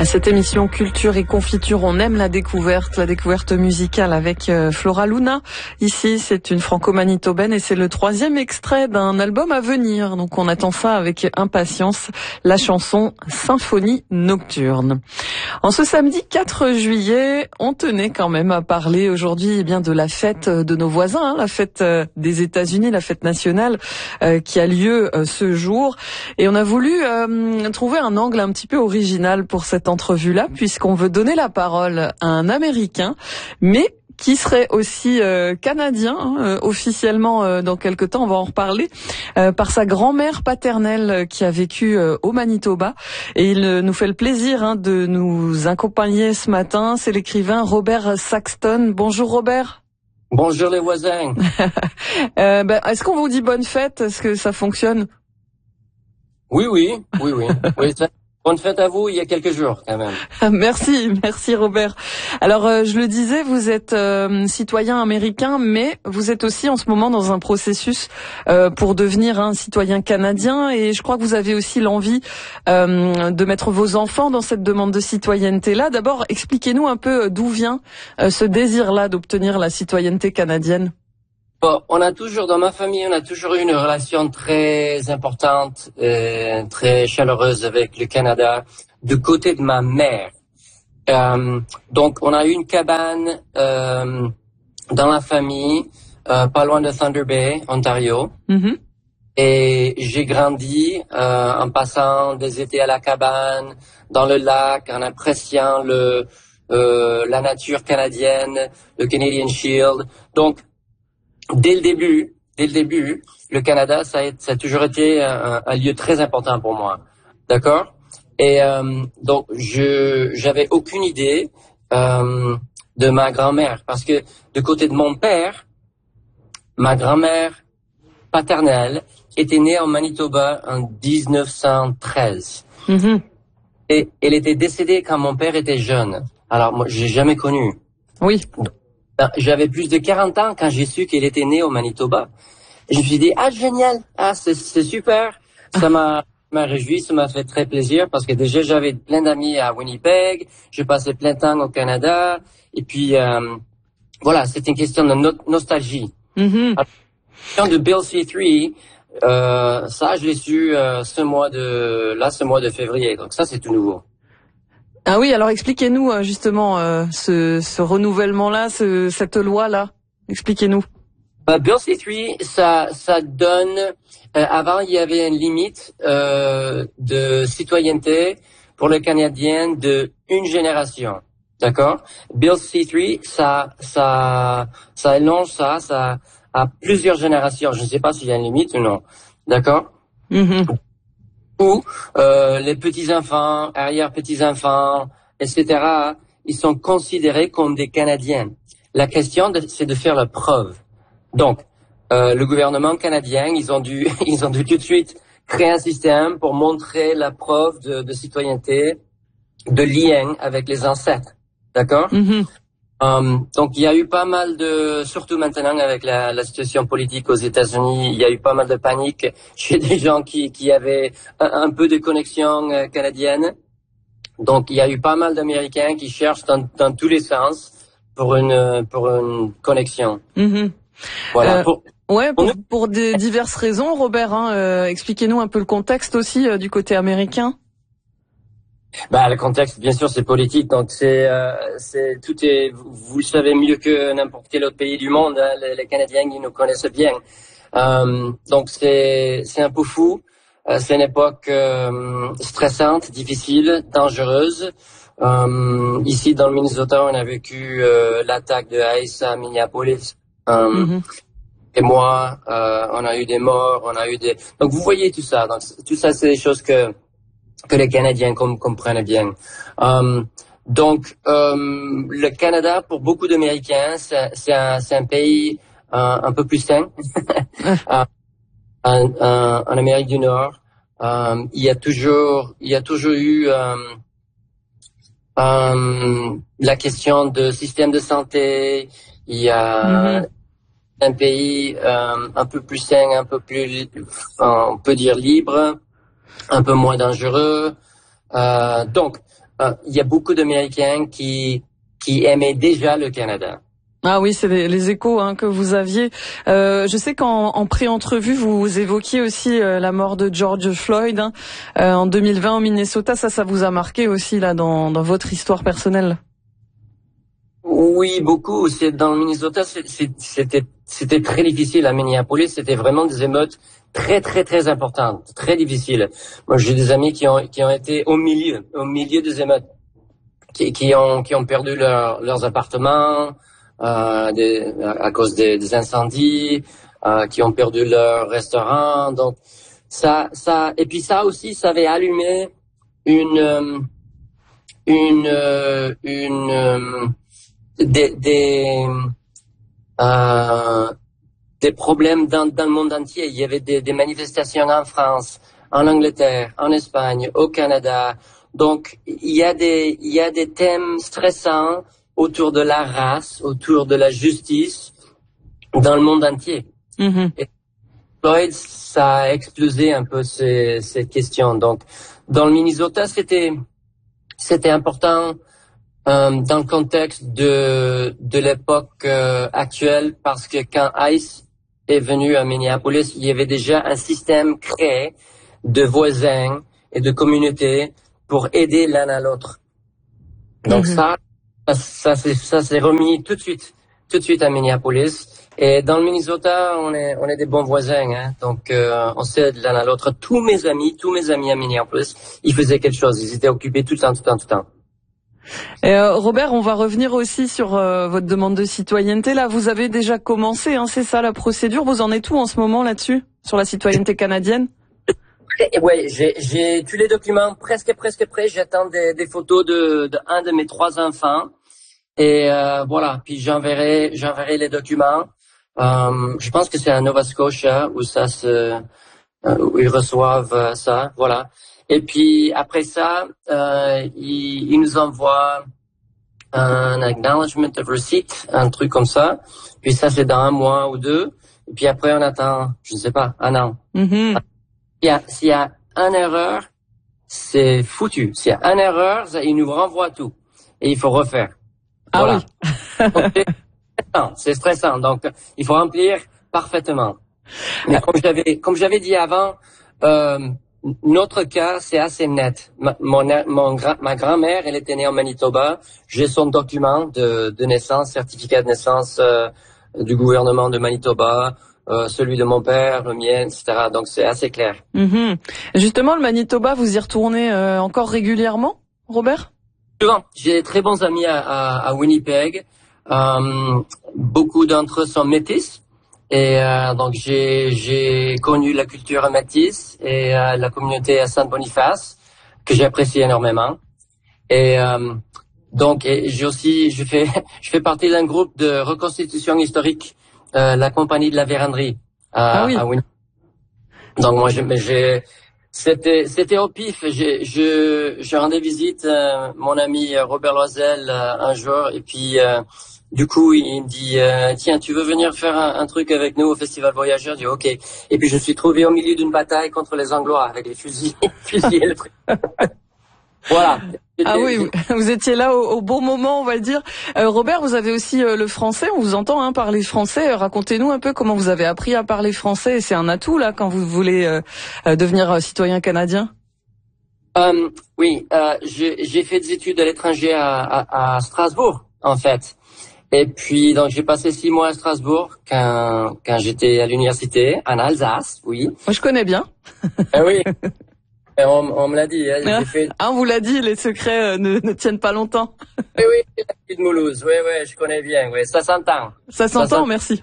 À cette émission Culture et Confiture, on aime la découverte musicale avec Flora Luna. Ici, c'est une franco-manitobaine et c'est le 3e extrait d'un album à venir. Donc on attend ça avec impatience, la chanson Symphonie Nocturne. En ce samedi 4 juillet, on tenait quand même à parler aujourd'hui bien de la fête de nos voisins, la fête des États-Unis, la fête nationale qui a lieu ce jour. Et on a voulu trouver un angle un petit peu original pour cette entrevue-là, puisqu'on veut donner la parole à un Américain, mais qui serait aussi canadien, officiellement dans quelque temps, on va en reparler, par sa grand-mère paternelle qui a vécu au Manitoba. Et il nous fait le plaisir de nous accompagner ce matin. C'est l'écrivain Robert Saxton. Bonjour Robert. Bonjour les voisins. Est-ce qu'on vous dit bonne fête? Est-ce que ça fonctionne? Oui, bonne fête à vous, il y a quelques jours quand même. Merci Robert. Alors je le disais, vous êtes citoyen américain, mais vous êtes aussi en ce moment dans un processus pour devenir un citoyen canadien, et je crois que vous avez aussi l'envie de mettre vos enfants dans cette demande de citoyenneté-là. D'abord, expliquez-nous un peu d'où vient ce désir-là d'obtenir la citoyenneté canadienne. Bon, dans ma famille, on a toujours eu une relation très importante, très chaleureuse avec le Canada, du côté de ma mère. Donc, on a eu une cabane dans la famille, pas loin de Thunder Bay, Ontario. Mm-hmm. Et j'ai grandi en passant des étés à la cabane, dans le lac, en appréciant la nature canadienne, le Canadian Shield. Donc, Dès le début, le Canada, ça a toujours été un lieu très important pour moi. D'accord? Et donc, j'avais aucune idée de ma grand-mère. Parce que du côté de mon père, ma grand-mère paternelle était née en Manitoba en 1913. Mm-hmm. Et elle était décédée quand mon père était jeune. Alors, moi, j'ai jamais connu. Oui. J'avais plus de 40 ans quand j'ai su qu'elle était née au Manitoba. Et je me suis dit, génial, c'est super. Ça m'a réjoui, ça m'a fait très plaisir parce que déjà j'avais plein d'amis à Winnipeg, j'ai passé plein de temps au Canada, et puis voilà, c'est une question de nostalgie. Mm-hmm. Alors, la question de Bill C-3, ça je l'ai su ce mois de février, donc ça c'est tout nouveau. Ah oui, alors expliquez-nous justement ce renouvellement-là, cette loi-là. Expliquez-nous. Bill C-3, ça donne. Avant, il y avait une limite de citoyenneté pour les Canadiens de une génération. D'accord? Bill C-3, ça allonge ça à plusieurs générations. Je ne sais pas s'il y a une limite ou non. D'accord? Mm-hmm. Où les petits-enfants, arrière-petits-enfants, etc., ils sont considérés comme des Canadiens. La question, c'est de faire la preuve. Donc, le gouvernement canadien, ils ont dû tout de suite créer un système pour montrer la preuve de citoyenneté, de lien avec les ancêtres. D'accord? Mm-hmm. Donc, il y a eu pas mal surtout maintenant avec la situation politique aux États-Unis, il y a eu pas mal de panique chez des gens qui avaient un peu de connexion canadienne. Donc, il y a eu pas mal d'Américains qui cherchent dans tous les sens pour une connexion. Mm-hmm. Voilà. Pour diverses raisons, Robert. Expliquez-nous un peu le contexte aussi du côté américain. Le contexte, bien sûr, c'est politique, donc vous le savez mieux que n'importe quel autre pays du monde, hein, les Canadiens, ils nous connaissent bien. Donc c'est un peu fou, c'est une époque stressante, difficile, dangereuse. Ici, dans le Minnesota, on a vécu l'attaque de ICE à Minneapolis. Mm-hmm. Et moi, on a eu des morts, Donc vous voyez tout ça, donc tout ça, c'est des choses que les Canadiens comprennent bien. Donc, le Canada, pour beaucoup d'Américains, c'est un pays un peu plus sain. En Amérique du Nord, il y a toujours eu la question de système de santé. Il y a un pays un peu plus sain, un peu plus, on peut dire libre, un peu moins dangereux. Donc, il y a beaucoup d'Américains qui aimaient déjà le Canada. Ah oui, c'est les échos que vous aviez. Je sais qu'en pré-entrevue, vous évoquiez aussi la mort de George Floyd en 2020 au Minnesota. Ça vous a marqué aussi là dans votre histoire personnelle? Oui, beaucoup. C'est dans le Minnesota, c'était très difficile à Minneapolis. C'était vraiment des émeutes très très très importantes, très difficiles. Moi, j'ai des amis qui ont été au milieu des émeutes, qui ont perdu leurs appartements. À cause des incendies, qui ont perdu leur restaurant. Donc et puis ça aussi, ça avait allumé des problèmes dans le monde entier. Il y avait des manifestations en France, en Angleterre, en Espagne, au Canada. Donc il y a des thèmes stressants autour de la race, autour de la justice, dans le monde entier. Mm-hmm. Et Floyd, ça a explosé un peu ces questions. Donc, dans le Minnesota, c'était important dans le contexte de l'époque actuelle, parce que quand ICE est venu à Minneapolis, il y avait déjà un système créé de voisins et de communautés pour aider l'un à l'autre. Donc ça s'est remis tout de suite à Minneapolis. Et dans le Minnesota, on est des bons voisins, Donc, on s'aide l'un à l'autre. Tous mes amis à Minneapolis, ils faisaient quelque chose. Ils étaient occupés tout le temps. Et Robert, on va revenir aussi sur votre demande de citoyenneté. Là, vous avez déjà commencé, c'est ça la procédure. Vous en êtes où en ce moment là-dessus, sur la citoyenneté canadienne? Ouais, j'ai tous les documents presque prêts. J'attends des photos de un de mes 3 enfants. Et voilà, puis j'enverrai les documents. Je pense que c'est à Nova Scotia où où ils reçoivent ça, voilà. Et puis après ça, ils nous envoient un acknowledgement of receipt, un truc comme ça. Puis ça, c'est dans 1 mois ou 2. Et puis après, on attend, je ne sais pas, 1 an. Mm-hmm. S'il y a une erreur, c'est foutu. S'il y a une erreur, ils nous renvoient tout. Et il faut refaire. Voilà. Ah oui. C'est stressant. Donc, il faut remplir parfaitement. Mais comme j'avais dit avant, notre cas, c'est assez net. Ma grand-mère, elle était née en Manitoba. J'ai son document de naissance, certificat de naissance du gouvernement de Manitoba. Celui de mon père, le mien, etc. Donc c'est assez clair. Mm-hmm. Justement, le Manitoba, vous y retournez encore régulièrement, Robert? Souvent. J'ai des très bons amis à Winnipeg. Beaucoup d'entre eux sont métis. Et donc j'ai connu la culture métisse et la communauté à Saint-Boniface, que j'apprécie énormément. Et donc je fais partie d'un groupe de reconstitution historique, la compagnie de la Vérandrie à Winnipeg. Donc moi c'était au pif. Je rendais visite mon ami Robert Loisel un jour, et puis du coup il me dit tiens, tu veux venir faire un truc avec nous au Festival Voyageurs? Je dis ok. Et puis je me suis trouvé au milieu d'une bataille contre les Anglois avec les fusils et le truc. Voilà. Ah oui, vous étiez là au bon moment, on va le dire. Robert, vous avez aussi le français, on vous entend parler français. Racontez-nous un peu comment vous avez appris à parler français. C'est un atout là quand vous voulez devenir citoyen canadien. Oui, j'ai fait des études à l'étranger à Strasbourg, en fait. Et puis donc j'ai passé 6 mois à Strasbourg quand j'étais à l'université en Alsace, oui. Moi je connais bien. Ah oui. On me l'a dit. On vous l'a dit, les secrets ne tiennent pas longtemps. Oui, la de Mulhouse. Oui, je connais bien. Oui, ça s'entend. Ça s'entend, merci.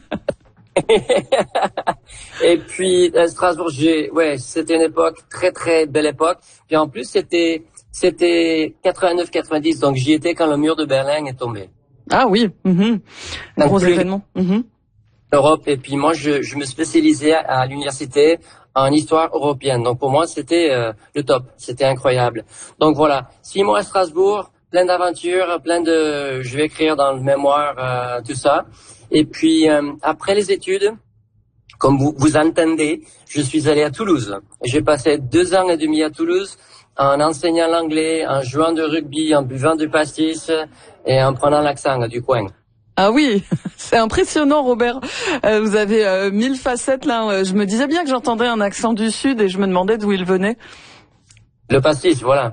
Et puis Strasbourg, c'était une époque très très belle époque. Puis en plus c'était 89-90, donc j'y étais quand le mur de Berlin est tombé. Ah oui, un gros événement. Europe. Et puis moi je me spécialisais à l'université en histoire européenne. Donc pour moi, c'était le top. C'était incroyable. Donc voilà, 6 mois à Strasbourg, plein d'aventures, je vais écrire dans le mémoire, tout ça. Et puis après les études, comme vous entendez, je suis allé à Toulouse. J'ai passé 2 ans et demi à Toulouse en enseignant l'anglais, en jouant de rugby, en buvant du pastis et en prenant l'accent du coin. Ah oui, c'est impressionnant, Robert. Vous avez 1000 facettes là. Je me disais bien que j'entendais un accent du Sud et je me demandais d'où il venait. Le pastis, voilà.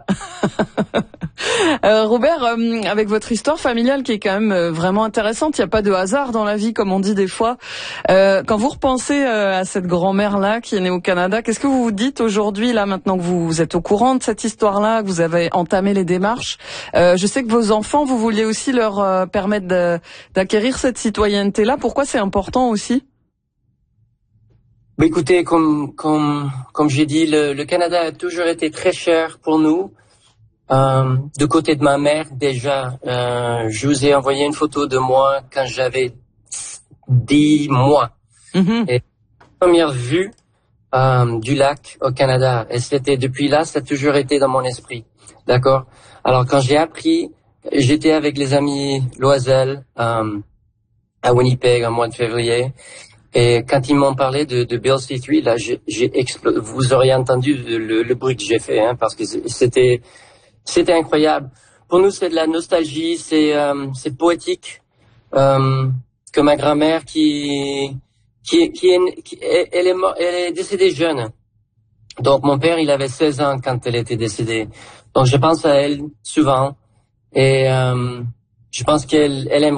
Robert, avec votre histoire familiale qui est quand même vraiment intéressante, il n'y a pas de hasard dans la vie, comme on dit des fois. Quand vous repensez à cette grand-mère-là qui est née au Canada, qu'est-ce que vous vous dites aujourd'hui, là, maintenant que vous êtes au courant de cette histoire-là, que vous avez entamé les démarches? Je sais que vos enfants, vous vouliez aussi leur permettre d'acquérir cette citoyenneté-là. Pourquoi c'est important aussi? Bah, écoutez, comme j'ai dit, le Canada a toujours été très cher pour nous. De côté de ma mère, déjà, je vous ai envoyé une photo de moi quand j'avais 10 mois. Mm-hmm. Et première vue du lac au Canada. Et c'était depuis là, ça a toujours été dans mon esprit. D'accord? Alors quand j'ai appris, j'étais avec les amis Loisel à Winnipeg en mois de février. Et quand ils m'ont parlé de Bill C3, là, j'ai explosé. Vous auriez entendu le bruit que j'ai fait, hein, parce que c'était incroyable. Pour nous, c'est de la nostalgie, c'est poétique. Que ma grand-mère elle est décédée jeune. Donc mon père, il avait 16 ans quand elle était décédée. Donc je pense à elle souvent et je pense qu'elle aime